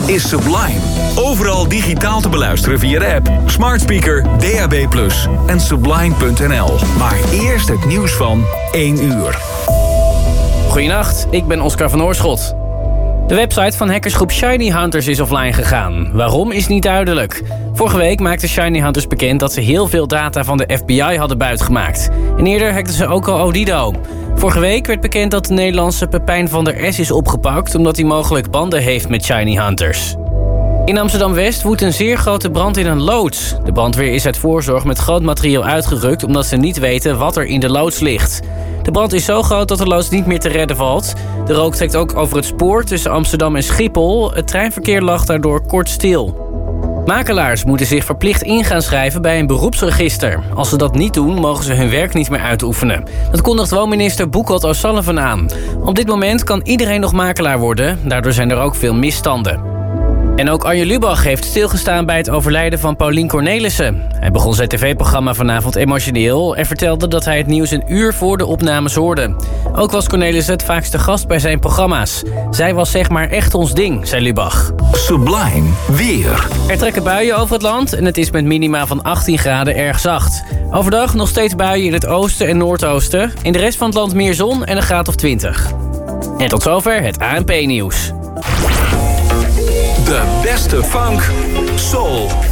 is Sublime. Overal digitaal te beluisteren via de app, smart speaker, DAB+ en sublime.nl. Maar eerst het nieuws van 1 uur. Goedenacht, ik ben Oscar van Oorschot. De website van hackersgroep Shiny Hunters is offline gegaan. Waarom is niet duidelijk. Vorige week maakten Shiny Hunters bekend dat ze heel veel data van de FBI hadden buitgemaakt. En eerder hackten ze ook al Odido. Vorige week werd bekend dat de Nederlandse Pepijn van der S is opgepakt omdat hij mogelijk banden heeft met Shiny Hunters. In Amsterdam-West woedt een zeer grote brand in een loods. De brandweer is uit voorzorg met groot materieel uitgerukt omdat ze niet weten wat er in de loods ligt. De brand is zo groot dat de loods niet meer te redden valt. De rook trekt ook over het spoor tussen Amsterdam en Schiphol. Het treinverkeer lag daardoor kort stil. Makelaars moeten zich verplicht in gaan schrijven bij een beroepsregister. Als ze dat niet doen, mogen ze hun werk niet meer uitoefenen. Dat kondigt woonminister Boekholt O'Sullivan aan. Op dit moment kan iedereen nog makelaar worden. Daardoor zijn er ook veel misstanden. En ook Arjen Lubach heeft stilgestaan bij het overlijden van Paulien Cornelissen. Hij begon zijn tv-programma vanavond emotioneel en vertelde dat hij het nieuws een uur voor de opnames hoorde. Ook was Cornelissen het vaakste gast bij zijn programma's. Zij was zeg maar echt ons ding, zei Lubach. Sublime weer. Er trekken buien over het land en het is met minima van 18 graden erg zacht. Overdag nog steeds buien in het oosten en noordoosten. In de rest van het land meer zon en een graad of 20. En tot zover het ANP-nieuws. De beste funk, soul